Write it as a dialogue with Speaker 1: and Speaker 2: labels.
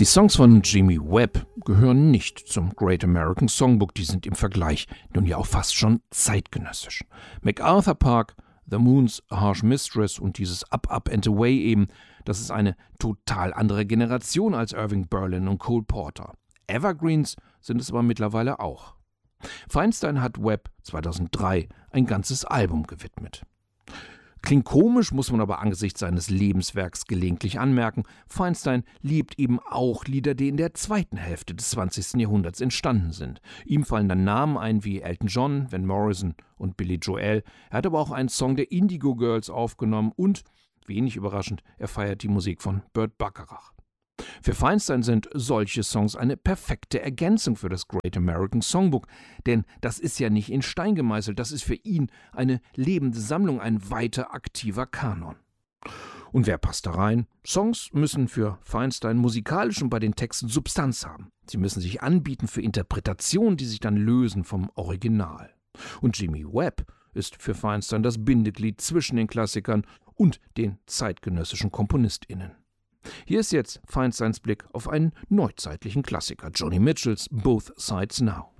Speaker 1: Die Songs von Jimmy Webb gehören nicht zum Great American Songbook, die sind im Vergleich nun ja auch fast schon zeitgenössisch. MacArthur Park, The Moon's Harsh Mistress und dieses Up, Up and Away eben, das ist eine total andere Generation als Irving Berlin und Cole Porter. Evergreens sind es aber mittlerweile auch. Feinstein hat Webb 2003 ein ganzes Album gewidmet. Klingt komisch, muss man aber angesichts seines Lebenswerks gelegentlich anmerken. Feinstein liebt eben auch Lieder, die in der zweiten Hälfte des 20. Jahrhunderts entstanden sind. Ihm fallen dann Namen ein wie Elton John, Van Morrison und Billy Joel. Er hat aber auch einen Song der Indigo Girls aufgenommen und, wenig überraschend, er feiert die Musik von Burt Bacharach. Für Feinstein sind solche Songs eine perfekte Ergänzung für das Great American Songbook, denn das ist ja nicht in Stein gemeißelt, das ist für ihn eine lebende Sammlung, ein weiter aktiver Kanon. Und wer passt da rein? Songs müssen für Feinstein musikalisch und bei den Texten Substanz haben. Sie müssen sich anbieten für Interpretationen, die sich dann lösen vom Original. Und Jimmy Webb ist für Feinstein das Bindeglied zwischen den Klassikern und den zeitgenössischen KomponistInnen. Hier ist jetzt Feinsteins Blick auf einen neuzeitlichen Klassiker, Joni Mitchells Both Sides Now.